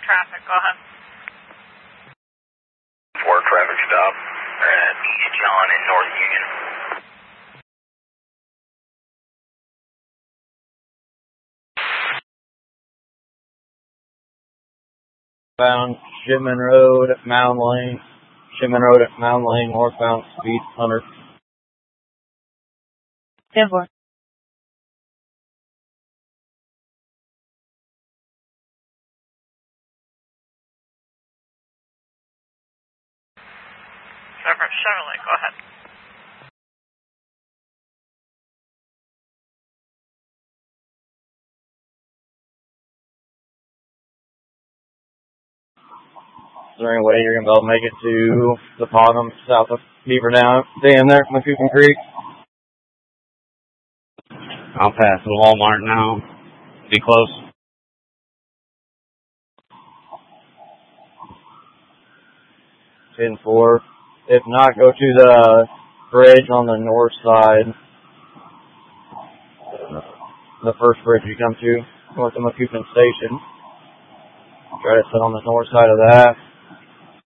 traffic, go ahead. 4 traffic stop at John in North Union. Found Shipman Road at Mound Lane. Shipman Road at Mound Lane, northbound, speed 100. 10-4. Chevrolet, go ahead. Is there any way you're going to be able to make it to the bottom south of Beaver Dam there, Macoupin Creek? I'll pass the Walmart now. Be close. (10-4). If not, go to the bridge on the north side. The first bridge you come to, north of Macoupin Station. Try to sit on the north side of that.